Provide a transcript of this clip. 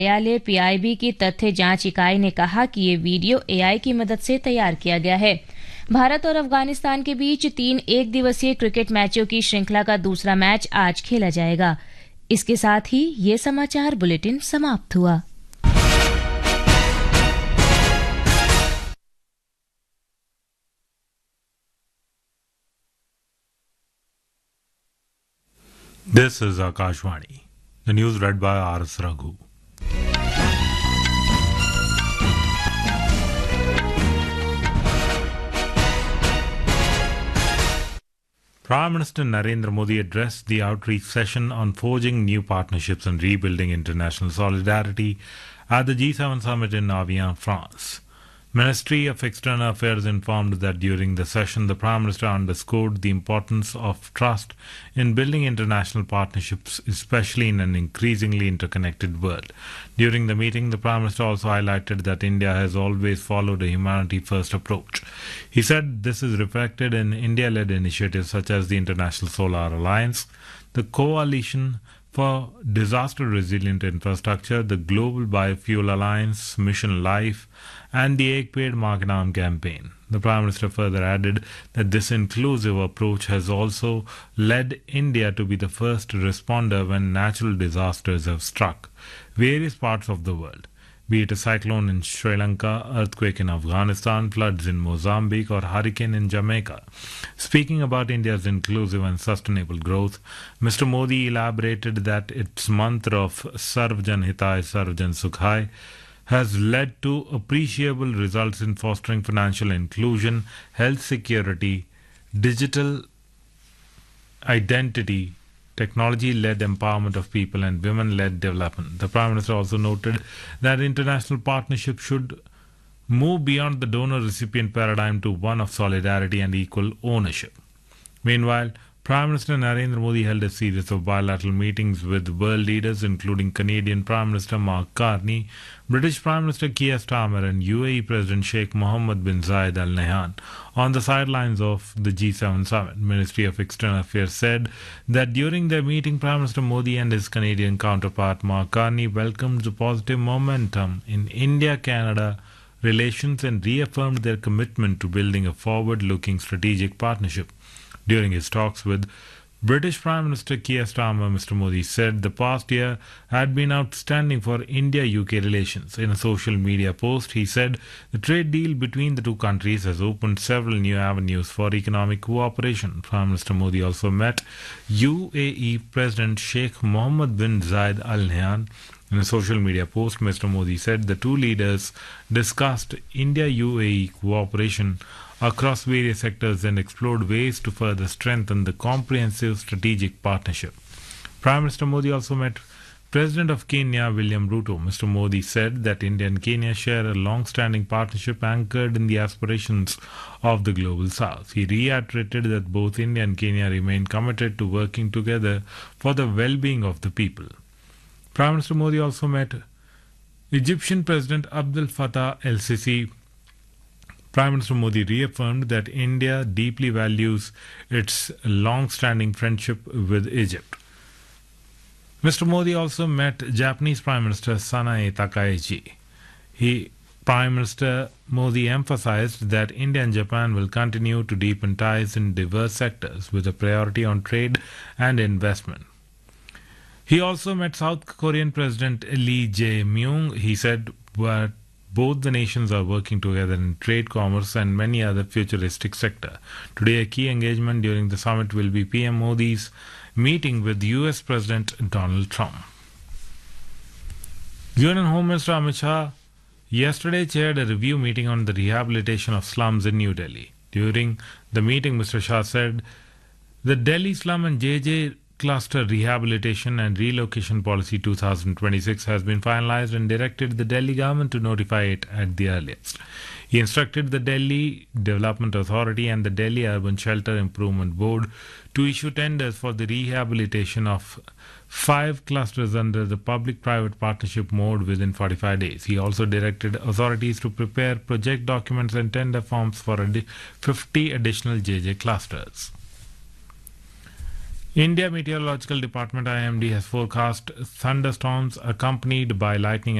न्यायालय पीआईबी की तथ्य जांच इकाई ने कहा कि ये वीडियो एआई की मदद से तैयार किया गया है। भारत और अफगानिस्तान के बीच 3 एक दिवसीय क्रिकेट मैचों की श्रृंखला का दूसरा मैच आज खेला जाएगा। इसके साथ ही ये समाचार बुलेटिन समाप्त हुआ। This is Akashvani. The news read by R.S. Raghu. Prime Minister Narendra Modi addressed the outreach session on forging new partnerships and rebuilding international solidarity at the G7 summit in Amiens, France. Ministry of External Affairs informed that during the session, the Prime Minister underscored the importance of trust in building international partnerships, especially in an increasingly interconnected world. During the meeting, the Prime Minister also highlighted that India has always followed a humanity-first approach. He said this is reflected in India-led initiatives such as the International Solar Alliance, the Coalition for Disaster Resilient Infrastructure, the Global Biofuel Alliance, Mission Life, and the Ek Ped Maa Ke Naam campaign. The Prime Minister further added that this inclusive approach has also led India to be the first responder when natural disasters have struck various parts of the world, be it a cyclone in Sri Lanka, earthquake in Afghanistan, floods in Mozambique, or hurricane in Jamaica. Speaking about India's inclusive and sustainable growth, Mr. Modi elaborated that its mantra of Sarvjan Hitai Sarvjan Sukhai has led to appreciable results in fostering financial inclusion, health security, digital identity, technology-led empowerment of people, and women-led development. The Prime Minister also noted that international partnership should move beyond the donor-recipient paradigm to one of solidarity and equal ownership. Meanwhile, Prime Minister Narendra Modi held a series of bilateral meetings with world leaders, including Canadian Prime Minister Mark Carney, British Prime Minister Keir Starmer, and UAE President Sheikh Mohammed bin Zayed Al Nahyan on the sidelines of the G7 summit. Ministry of External Affairs said that during their meeting, Prime Minister Modi and his Canadian counterpart Mark Carney welcomed the positive momentum in India-Canada relations and reaffirmed their commitment to building a forward-looking strategic partnership. During his talks with British Prime Minister Keir Starmer, Mr. Modi said the past year had been outstanding for India-UK relations. In a social media post, he said the trade deal between the two countries has opened several new avenues for economic cooperation. Prime Minister Modi also met UAE President Sheikh Mohammed bin Zayed Al Nahyan. In a social media post, Mr. Modi said the two leaders discussed India-UAE cooperation across various sectors and explored ways to further strengthen the comprehensive strategic partnership. Prime Minister Modi also met President of Kenya, William Ruto. Mr. Modi said that India and Kenya share a long-standing partnership anchored in the aspirations of the Global South. He reiterated that both India and Kenya remain committed to working together for the well-being of the people. Prime Minister Modi also met Egyptian President Abdel Fattah el-Sisi. Prime Minister Modi reaffirmed that India deeply values its long-standing friendship with Egypt. Mr. Modi also met Japanese Prime Minister Sanae Takaichi. Prime Minister Modi emphasized that India and Japan will continue to deepen ties in diverse sectors with a priority on trade and investment. He also met South Korean President Lee Jae-myung. He said that both the nations are working together in trade, commerce, and many other futuristic sectors. Today, a key engagement during the summit will be PM Modi's meeting with US President Donald Trump. Union Home Minister Amit Shah yesterday chaired a review meeting on the rehabilitation of slums in New Delhi. During the meeting, Mr. Shah said the Delhi Slum and JJ Cluster Rehabilitation and Relocation Policy 2026 has been finalized and directed the Delhi government to notify it at the earliest. He instructed the Delhi Development Authority and the Delhi Urban Shelter Improvement Board to issue tenders for the rehabilitation of 5 clusters under the public-private partnership mode within 45 days. He also directed authorities to prepare project documents and tender forms for 50 additional JJ clusters. India Meteorological Department IMD has forecast thunderstorms accompanied by lightning